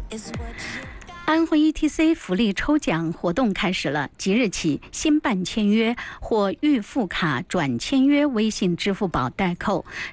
安徽 ETC 福利抽奖活动开始了，即日起新办签约或预付卡转签约微信、支付宝代扣，